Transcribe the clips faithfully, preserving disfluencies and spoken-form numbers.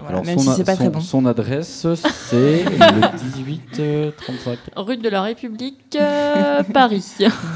Voilà, Alors même son, si c'est pas son, très bon. son adresse, c'est le dix-huit trente-cinq. Rue de la République, euh, Paris.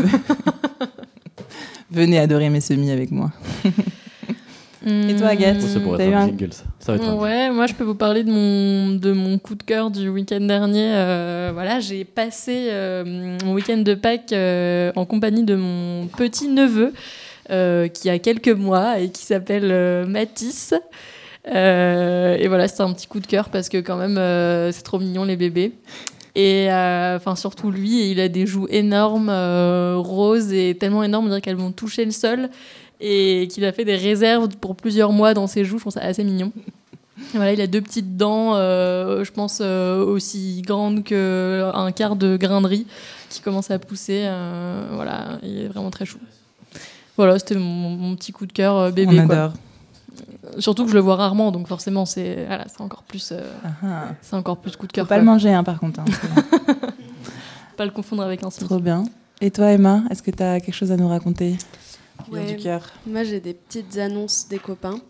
Venez adorer mes semis avec moi. Et toi, Agathe, Oh, ça pourrait t'as être eu un un- jingle, ça. Ça va être un jingle. Ouais, moi je peux vous parler de mon, de mon coup de cœur du week-end dernier. Euh, voilà, j'ai passé euh, mon week-end de Pâques euh, en compagnie de mon petit neveu euh, qui a quelques mois et qui s'appelle euh, Mathis. Euh, et voilà, c'était un petit coup de cœur parce que quand même euh, c'est trop mignon les bébés. Et enfin euh, surtout lui, il a des joues énormes, euh, roses et tellement énormes, on dirait qu'elles vont toucher le sol. Et qu'il a fait des réserves pour plusieurs mois dans ses joues. Je trouve ça assez mignon. Et voilà, il a deux petites dents, euh, je pense euh, aussi grandes qu'un quart de grain de riz, qui commencent à pousser. Euh, voilà, il est vraiment très chou. Voilà, c'était mon, mon petit coup de cœur euh, bébé. On quoi. adore. Surtout que je le vois rarement, donc forcément, c'est, voilà, c'est encore plus, euh, Ah, c'est encore plus coup de faut cœur. pas quoi. le manger, hein, par contre. Hein. Pas le confondre avec un Trop bien. Et toi, Emma, est-ce que tu as quelque chose à nous raconter qui vient Ouais. du cœur? Moi, j'ai des petites annonces des copains.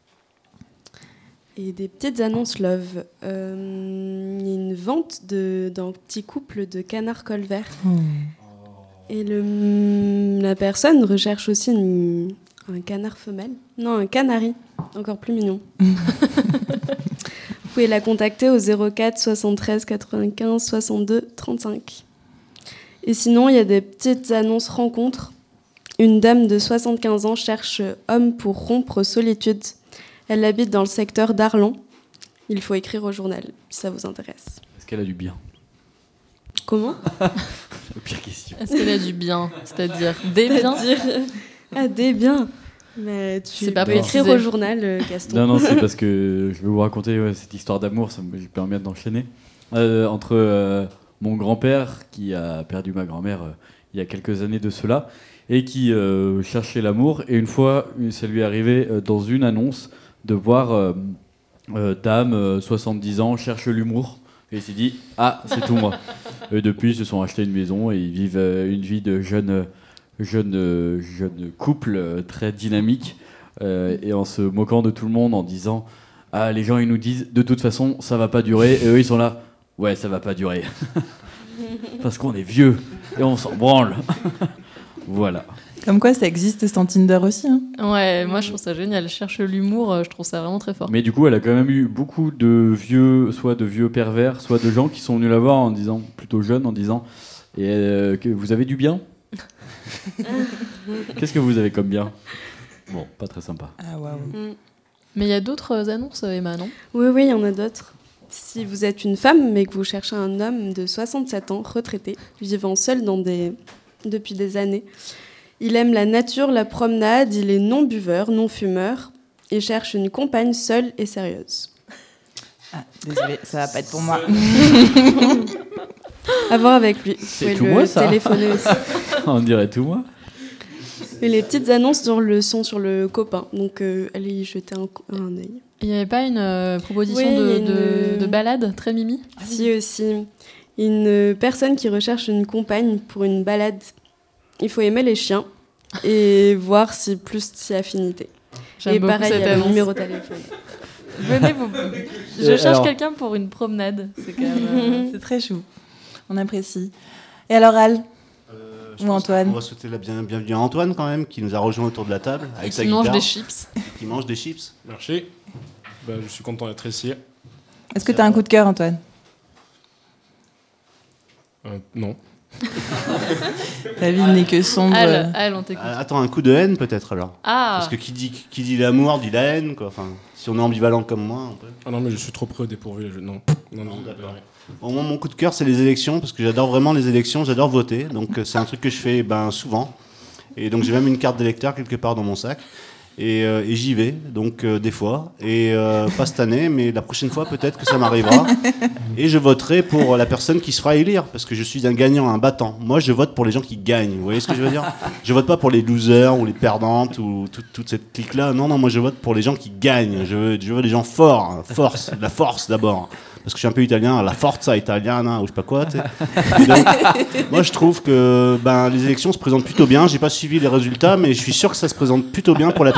Et des petites annonces love. Euh, Il y a une vente de, d'un petit couple de canards colverts. Oh. Et le, la personne recherche aussi une, un canard femelle. Non, un canari. Encore plus mignon. Vous pouvez la contacter au zéro quatre soixante-treize quatre-vingt-quinze soixante-deux trente-cinq. Et sinon, il y a des petites annonces rencontres. Une dame de soixante-quinze ans cherche homme pour rompre solitude. Elle habite dans le secteur d'Arlon. Il faut écrire au journal, si ça vous intéresse. Est-ce qu'elle a du bien? Comment ? Pire question. Est-ce qu'elle a du bien? C'est-à-dire des biens? C'est-à-dire- Ah, des biens. Mais tu C'est pas peux écrire précisé. au journal, euh, Gaston. Non, non, c'est parce que je vais vous raconter ouais, cette histoire d'amour, ça me permet d'enchaîner. Euh, entre euh, mon grand-père, qui a perdu ma grand-mère euh, il y a quelques années de cela, et qui euh, cherchait l'amour. Et une fois, ça lui est arrivé euh, dans une annonce de voir euh, euh, dame, euh, soixante-dix ans, cherche l'humour. Et il s'est dit, ah, c'est tout moi. Et depuis, ils se sont achetés une maison et ils vivent euh, une vie de jeune, euh, jeune, euh, jeune couple euh, très dynamique. Euh, et en se moquant de tout le monde, en disant, ah, les gens, ils nous disent, de toute façon, ça va pas durer. Et eux, ils sont là, ouais, ça va pas durer. Parce qu'on est vieux et on s'en branle. Voilà. Comme quoi, ça existe sans Tinder aussi. Hein. Ouais, moi je trouve ça génial. Elle cherche l'humour, euh, je trouve ça vraiment très fort. Mais du coup, elle a quand même eu beaucoup de vieux, soit de vieux pervers, soit de gens qui sont venus la voir en disant, plutôt jeunes, en disant, et euh, que vous avez du bien. Qu'est-ce que vous avez comme bien? Bon, pas très sympa. Ah, waouh. Mm. Mais il y a d'autres annonces, Emma, non? Oui, oui, il y en a d'autres. Si vous êtes une femme, mais que vous cherchez un homme de soixante-sept ans, retraité, vivant seul dans des... depuis des années, il aime la nature, la promenade, il est non-buveur, non-fumeur, et cherche une compagne seule et sérieuse. Ah, désolé, ça va pas être pour moi. À voir avec lui. Vous C'est pouvez tout le moi, ça téléphoner aussi. On dirait tout moi. Et les petites annonces sur le, sont sur le copain, donc euh, allez y jeter un, un œil. Il n'y avait pas une euh, proposition Oui, de, il y a une- de, de balade très mimi? Si aussi, une personne qui recherche une compagne pour une balade, il faut aimer les chiens et voir si plus si affinité. J'aime Et beaucoup pareil, il cette y a le annonce. numéro de téléphone. Venez, vous... Je Euh, cherche alors- quelqu'un pour une promenade. C'est quand même... euh, C'est très chou. On apprécie. Et alors, Al? Euh, je Ou pense Antoine. On va souhaiter la bien- bienvenue à Antoine quand même, qui nous a rejoint autour de la table avec sa qui mange guitare, des chips. qui mange des chips. Merci. Bah, je suis content d'être ici. Est-ce que tu as un coup de cœur, Antoine? Euh, non. Ta vie n'est que sombre. Al, Al, on t'écoute. Ah, attends, un coup de haine peut-être alors. Ah, Parce que qui dit, qui dit l'amour dit la haine, quoi. Enfin, si on est ambivalent comme moi, on peut. Ah non, mais je suis trop près au dépourvu. Je... Non. Non, non, d'accord. ouais. Au moins, mon coup de cœur, c'est les élections, parce que j'adore vraiment les élections, j'adore voter. Donc, euh, c'est un truc que je fais ben, souvent. Et donc, j'ai même une carte d'électeur quelque part dans mon sac. Et, euh, et j'y vais, donc euh, des fois. Et euh, pas cette année, mais la prochaine fois, peut-être que ça m'arrivera. Et je voterai pour la personne qui se fera élire, parce que je suis un gagnant, un battant. Moi, je vote pour les gens qui gagnent. Vous voyez ce que je veux dire? Je vote pas pour les losers ou les perdantes ou toute, toute cette clique-là. Non, non, moi, je vote pour les gens qui gagnent. Je veux, je veux les gens forts, hein. Force, la force d'abord. Parce que je suis un peu italien, la forza italiana, ou je sais pas quoi, tu sais. Et donc, moi, je trouve que ben, les élections se présentent plutôt bien. J'ai pas suivi les résultats, mais je suis sûr que ça se présente plutôt bien pour la personne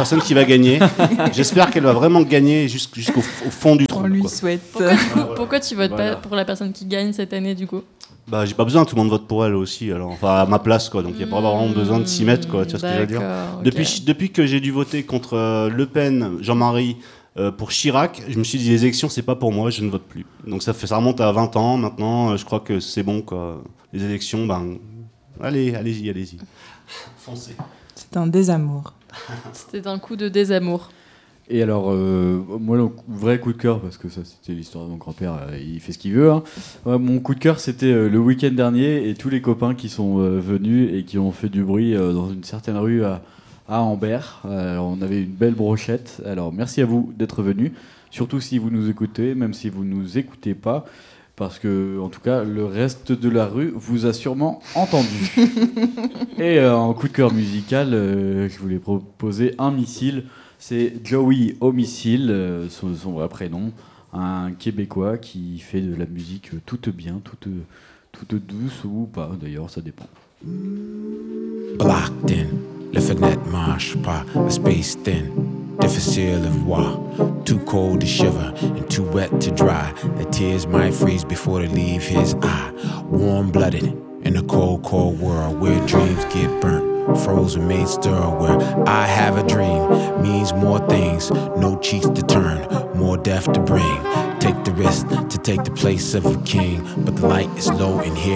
personne qui va gagner. J'espère qu'elle va vraiment gagner jusqu'- jusqu'au au fond du trou. On lui quoi. souhaite. Pourquoi, du coup, pourquoi tu votes Voilà. pas pour la personne qui gagne cette année, du coup? Bah, j'ai pas besoin, tout le monde vote pour elle aussi. Alors, enfin, à ma place, quoi. Donc, il n'y a pas vraiment besoin de s'y mettre, quoi. Tu vois ce que je veux dire? D'accord, ok. Depuis, depuis que j'ai dû voter contre euh, Le Pen, Jean-Marie, euh, pour Chirac, je me suis dit les élections, c'est pas pour moi, je ne vote plus. Donc ça, fait, ça remonte à vingt ans maintenant, euh, je crois que c'est bon, quoi. Les élections, ben, allez, allez-y, allez-y. Foncez. C'est un désamour. C'était un coup de désamour. Et alors, euh, moi, le vrai coup de cœur, parce que ça, c'était l'histoire de mon grand-père, euh, il fait ce qu'il veut. Hein. Ouais, mon coup de cœur, c'était euh, le week-end dernier et tous les copains qui sont euh, venus et qui ont fait du bruit euh, dans une certaine rue à, à Ambert. Euh, alors, on avait une belle brochette. Alors, merci à vous d'être venus, surtout si vous nous écoutez, même si vous ne nous écoutez pas, parce que, en tout cas, le reste de la rue vous a sûrement entendu. Et euh, en coup de cœur musical, euh, je voulais proposer un missile. C'est Joey Homicile, euh, son, son vrai prénom, un Québécois qui fait de la musique euh, toute bien, toute, toute douce ou pas, d'ailleurs, ça dépend. Blocked in, le fenêtre marche pas, a space thin, difficile of voir, too cold to shiver and too wet to dry. The tears might freeze before they leave his eye. Warm-blooded in a cold, cold world where dreams get burnt. Frozen made stir where I have a dream means more things, no cheeks to turn, more death to bring. Take the risk to take the place of a king, but the light is low in here.